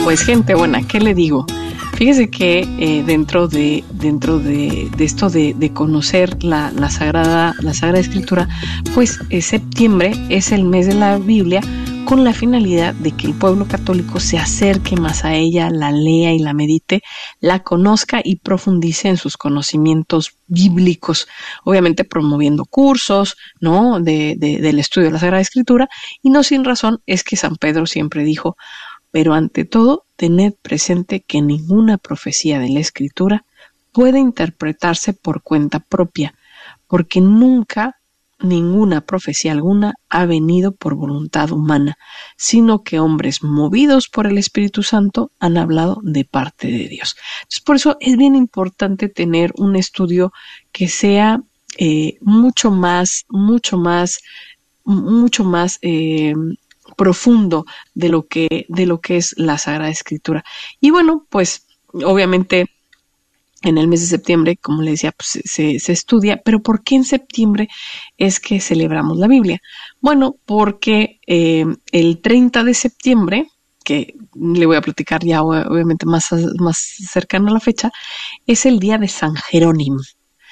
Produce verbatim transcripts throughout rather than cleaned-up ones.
Pues gente buena, ¿qué le digo? Fíjese que eh, dentro de dentro de, de esto de, de conocer la, la sagrada la sagrada escritura, pues eh, septiembre es el mes de la Biblia, con la finalidad de que el pueblo católico se acerque más a ella, la lea y la medite, la conozca y profundice en sus conocimientos bíblicos, obviamente promoviendo cursos, ¿no? de, de del estudio de la Sagrada Escritura, y no sin razón es que San Pedro siempre dijo: pero ante todo, tened presente que ninguna profecía de la Escritura puede interpretarse por cuenta propia, porque nunca ninguna profecía alguna ha venido por voluntad humana, sino que hombres movidos por el Espíritu Santo han hablado de parte de Dios. Entonces, por eso es bien importante tener un estudio que sea eh, mucho más, mucho más, mucho más eh, profundo de lo que de lo que es la Sagrada Escritura. Y bueno, pues obviamente en el mes de septiembre, como le decía, pues se, se estudia. Pero ¿por qué en septiembre es que celebramos la Biblia? Bueno, porque eh, el treinta de septiembre, que le voy a platicar ya obviamente más, más cercano a la fecha, es el día de San Jerónimo.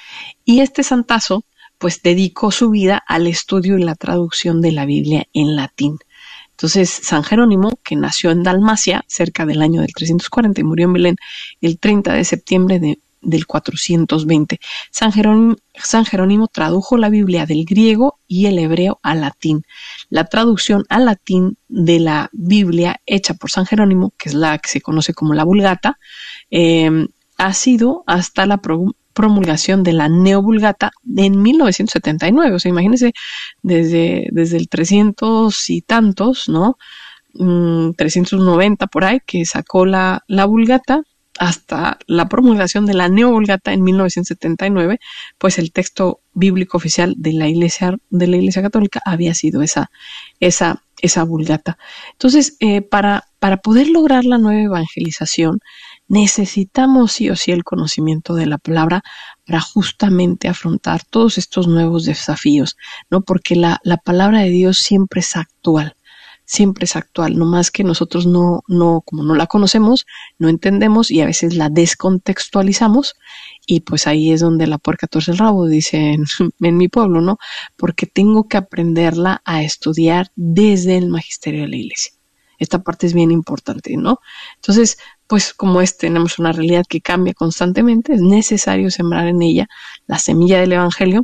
Y este santazo pues dedicó su vida al estudio y la traducción de la Biblia en latín. Entonces, San Jerónimo, que nació en Dalmacia cerca del año del trescientos cuarenta y murió en Belén el treinta de septiembre de, del cuatrocientos veinte, San Jerónimo, San Jerónimo tradujo la Biblia del griego y el hebreo al latín. La traducción al latín de la Biblia hecha por San Jerónimo, que es la que se conoce como la Vulgata, eh, ha sido hasta la pro- promulgación de la Neovulgata en mil novecientos setenta y nueve. O sea, imagínense, desde, desde el trescientos y tantos, ¿no? Mm, trescientos noventa por ahí, que sacó la, la Vulgata, hasta la promulgación de la Neovulgata en mil novecientos setenta y nueve, pues el texto bíblico oficial de la Iglesia, de la Iglesia Católica había sido esa, esa, esa Vulgata. Entonces, eh, para, para poder lograr la nueva evangelización, necesitamos sí o sí el conocimiento de la palabra para justamente afrontar todos estos nuevos desafíos, ¿no? Porque la, la palabra de Dios siempre es actual, siempre es actual, no más que nosotros no, no, como no la conocemos, no entendemos y a veces la descontextualizamos, y pues ahí es donde la puerca torce el rabo, dicen en mi pueblo, ¿no? Porque tengo que aprenderla a estudiar desde el magisterio de la Iglesia. Esta parte es bien importante, ¿no? Entonces, pues como es, tenemos una realidad que cambia constantemente, es necesario sembrar en ella la semilla del Evangelio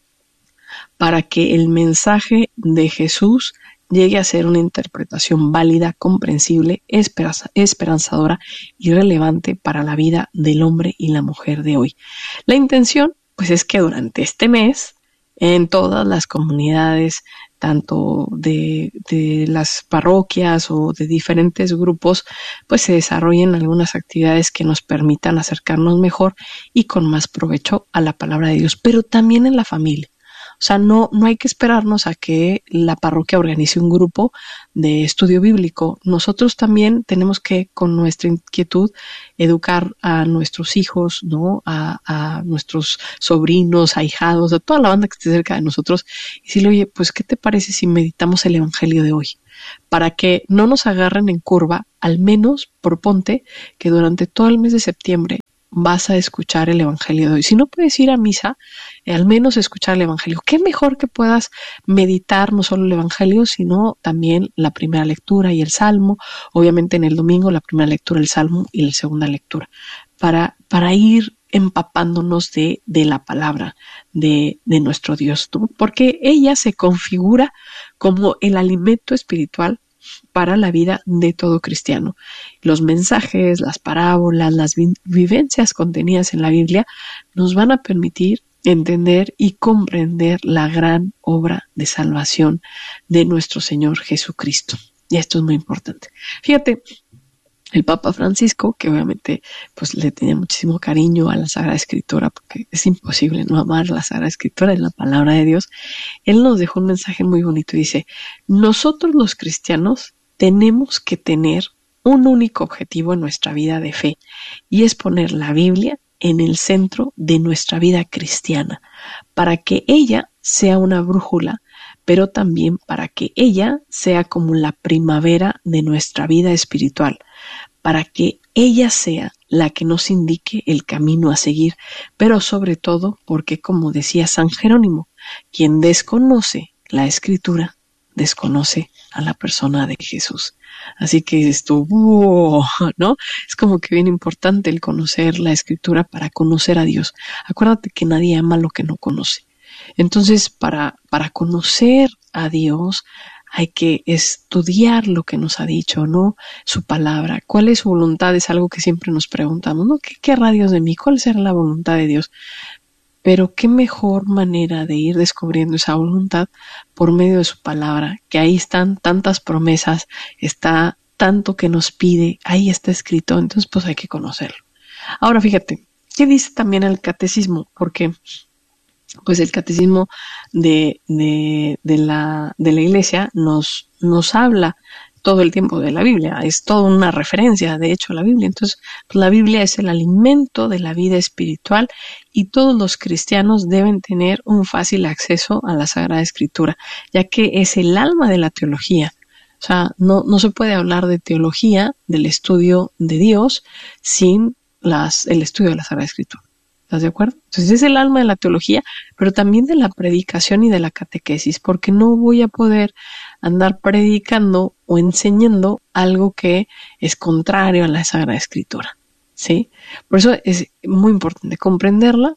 para que el mensaje de Jesús llegue a ser una interpretación válida, comprensible, esperanza, esperanzadora y relevante para la vida del hombre y la mujer de hoy. La intención, pues, es que durante este mes, en todas las comunidades, tanto de, de las parroquias o de diferentes grupos, pues se desarrollen algunas actividades que nos permitan acercarnos mejor y con más provecho a la palabra de Dios, pero también en la familia. O sea, no, no hay que esperarnos a que la parroquia organice un grupo de estudio bíblico. Nosotros también tenemos que, con nuestra inquietud, educar a nuestros hijos, ¿no? A, a nuestros sobrinos, ahijados, a toda la banda que esté cerca de nosotros, y decirle: oye, pues, ¿qué te parece si meditamos el Evangelio de hoy? Para que no nos agarren en curva, al menos proponte que durante todo el mes de septiembre vas a escuchar el Evangelio de hoy. Si no puedes ir a misa, eh, al menos escuchar el Evangelio. Qué mejor que puedas meditar no solo el Evangelio, sino también la primera lectura y el Salmo. Obviamente en el domingo la primera lectura, el Salmo, y la segunda lectura. Para, para ir empapándonos de, de la palabra de, de nuestro Dios, ¿no? Porque ella se configura como el alimento espiritual para la vida de todo cristiano. Los mensajes, las parábolas, las vi- vivencias contenidas en la Biblia nos van a permitir entender y comprender la gran obra de salvación de nuestro Señor Jesucristo. Y esto es muy importante. Fíjate, el Papa Francisco, que obviamente pues le tenía muchísimo cariño a la Sagrada Escritura, porque es imposible no amar la Sagrada Escritura, es la palabra de Dios, él nos dejó un mensaje muy bonito. Dice: nosotros los cristianos tenemos que tener un único objetivo en nuestra vida de fe, y es poner la Biblia en el centro de nuestra vida cristiana, para que ella sea una brújula, pero también para que ella sea como la primavera de nuestra vida espiritual, para que ella sea la que nos indique el camino a seguir, pero sobre todo porque, como decía San Jerónimo, quien desconoce la Escritura, desconoce a la persona de Jesús. Así que esto, wow, ¿no? Es como que bien importante el conocer la Escritura para conocer a Dios. Acuérdate que nadie ama lo que no conoce. Entonces, para, para conocer a Dios, hay que estudiar lo que nos ha dicho, ¿no? Su palabra. ¿Cuál es su voluntad? Es algo que siempre nos preguntamos, ¿no? ¿Qué querrá Dios de mí? ¿Cuál será la voluntad de Dios? Pero qué mejor manera de ir descubriendo esa voluntad por medio de su palabra, que ahí están tantas promesas, está tanto que nos pide, ahí está escrito, entonces pues hay que conocerlo. Ahora fíjate, ¿qué dice también el catecismo? Porque pues el catecismo de, de, de, la, de la Iglesia nos, nos habla todo el tiempo de la Biblia, es toda una referencia, de hecho, a la Biblia. Entonces, pues la Biblia es el alimento de la vida espiritual y todos los cristianos deben tener un fácil acceso a la Sagrada Escritura, ya que es el alma de la teología. O sea, no, no se puede hablar de teología, del estudio de Dios, sin las, el estudio de la Sagrada Escritura. ¿Estás de acuerdo? Entonces es el alma de la teología, pero también de la predicación y de la catequesis, porque no voy a poder andar predicando o enseñando algo que es contrario a la Sagrada Escritura, ¿sí? Por eso es muy importante comprenderla,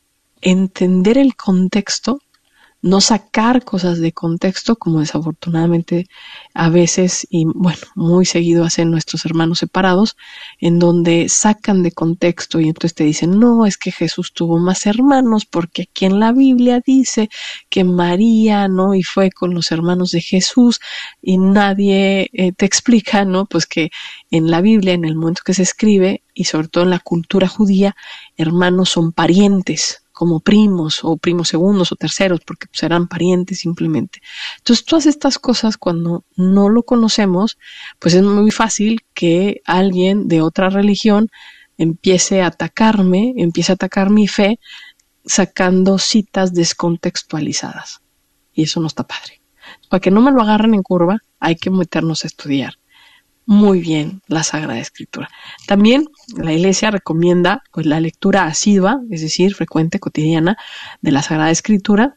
entender el contexto, no sacar cosas de contexto, como desafortunadamente a veces y bueno, muy seguido hacen nuestros hermanos separados, en donde sacan de contexto y entonces te dicen, no, es que Jesús tuvo más hermanos porque aquí en la Biblia dice que María, ¿no? Y fue con los hermanos de Jesús y nadie eh, te explica, ¿no? Pues que en la Biblia, en el momento que se escribe y sobre todo en la cultura judía, hermanos son parientes, como primos o primos segundos o terceros, porque pues, eran parientes simplemente. Entonces, todas estas cosas, cuando no lo conocemos, pues es muy fácil que alguien de otra religión empiece a atacarme, empiece a atacar mi fe, sacando citas descontextualizadas. Y eso no está padre. Para que no me lo agarren en curva, hay que meternos a estudiar muy bien la Sagrada Escritura. También la Iglesia recomienda pues la lectura asidua, es decir, frecuente, cotidiana, de la Sagrada Escritura,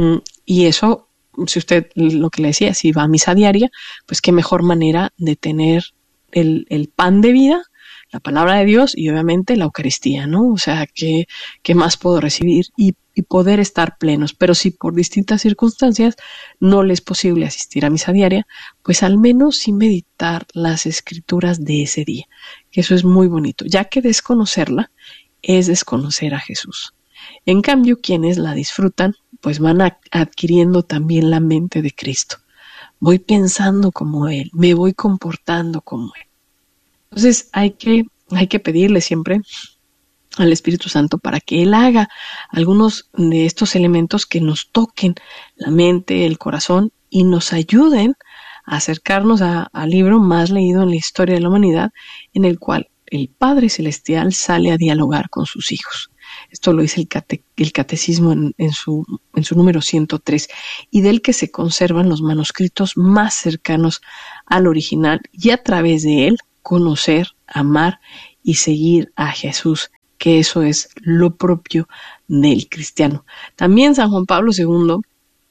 y eso, si usted, lo que le decía, si va a misa diaria, pues qué mejor manera de tener el, el pan de vida, la palabra de Dios y obviamente la Eucaristía, ¿no? O sea, ¿qué, qué más puedo recibir? Y, y poder estar plenos. Pero si por distintas circunstancias no le es posible asistir a misa diaria, pues al menos sí meditar las escrituras de ese día, que eso es muy bonito, ya que desconocerla es desconocer a Jesús. En cambio, quienes la disfrutan, pues van a, adquiriendo también la mente de Cristo. Voy pensando como Él, me voy comportando como Él. Entonces hay que, hay que pedirle siempre al Espíritu Santo para que Él haga algunos de estos elementos que nos toquen la mente, el corazón y nos ayuden a acercarnos a, al libro más leído en la historia de la humanidad, en el cual el Padre Celestial sale a dialogar con sus hijos. Esto lo dice el, cate, el catecismo en, en, su, en su número ciento tres, y del que se conservan los manuscritos más cercanos al original, y a través de él conocer, amar y seguir a Jesús, que eso es lo propio del cristiano. También San Juan Pablo segundo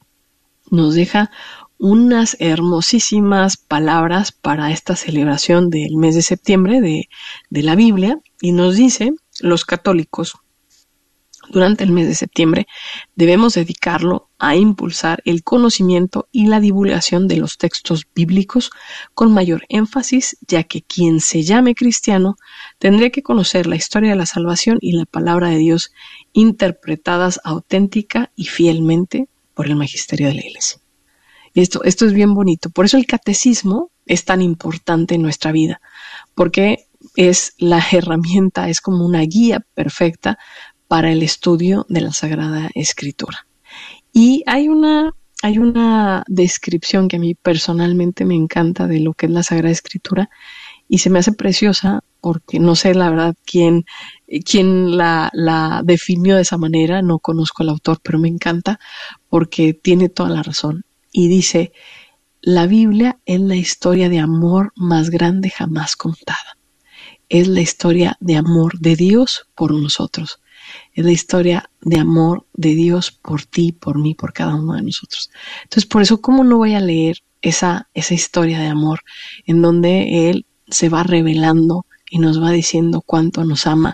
nos deja unas hermosísimas palabras para esta celebración del mes de septiembre de, de la Biblia, y nos dice, los católicos, durante el mes de septiembre debemos dedicarlo a impulsar el conocimiento y la divulgación de los textos bíblicos con mayor énfasis, ya que quien se llame cristiano tendría que conocer la historia de la salvación y la palabra de Dios interpretadas auténtica y fielmente por el magisterio de la Iglesia. Y esto, esto es bien bonito. Por eso el catecismo es tan importante en nuestra vida, porque es la herramienta, es como una guía perfecta para el estudio de la Sagrada Escritura. Y hay una, hay una descripción que a mí personalmente me encanta de lo que es la Sagrada Escritura y se me hace preciosa porque no sé la verdad quién, quién la, la definió de esa manera, no conozco al autor, pero me encanta porque tiene toda la razón. Y dice, la Biblia es la historia de amor más grande jamás contada. es la historia de amor de Dios por nosotros. Es la historia de amor de Dios por ti, por mí, por cada uno de nosotros. Entonces, por eso, ¿cómo no voy a leer esa, esa historia de amor en donde Él se va revelando y nos va diciendo cuánto nos ama?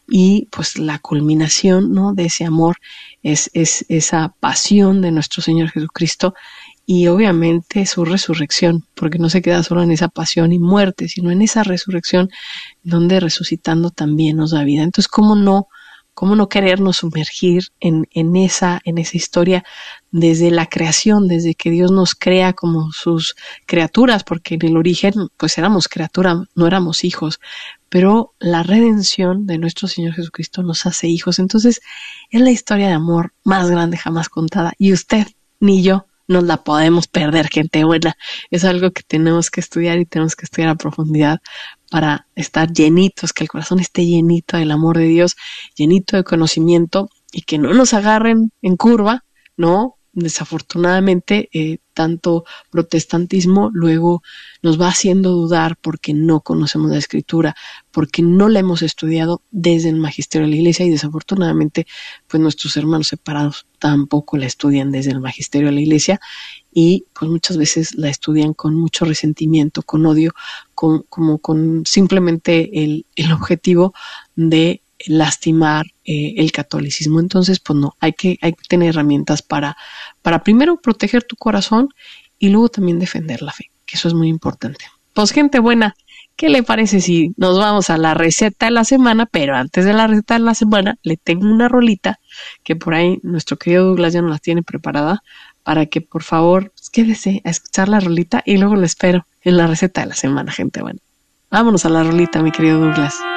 Y pues la culminación, ¿no?, de ese amor es, es esa pasión de nuestro Señor Jesucristo y obviamente su resurrección, porque no se queda solo en esa pasión y muerte, sino en esa resurrección donde resucitando también nos da vida. Entonces, ¿cómo no ¿Cómo no querernos sumergir en, en, esa, en esa historia desde la creación, desde que Dios nos crea como sus criaturas? Porque en el origen pues éramos criaturas, no éramos hijos, pero la redención de nuestro Señor Jesucristo nos hace hijos. Entonces es la historia de amor más grande jamás contada y usted ni yo nos la podemos perder, gente buena. Es algo que tenemos que estudiar y tenemos que estudiar a profundidad para estar llenitos, que el corazón esté llenito del amor de Dios, llenito de conocimiento y que no nos agarren en curva, ¿no? Desafortunadamente, eh, tanto protestantismo luego nos va haciendo dudar porque no conocemos la Escritura, porque no la hemos estudiado desde el magisterio de la Iglesia y desafortunadamente, pues nuestros hermanos separados tampoco la estudian desde el magisterio de la Iglesia y pues muchas veces la estudian con mucho resentimiento, con odio, con, como con simplemente el, el objetivo de lastimar eh, el catolicismo. Entonces, pues no, hay que, hay que tener herramientas para, para primero proteger tu corazón y luego también defender la fe, que eso es muy importante. Pues gente buena, ¿qué le parece si nos vamos a la receta de la semana? Pero antes de la receta de la semana, le tengo una rolita que por ahí nuestro querido Douglas ya nos la tiene preparada para que por favor pues, quédese a escuchar la rolita y luego lo espero en la receta de la semana, gente buena. Vámonos a la rolita, mi querido Douglas.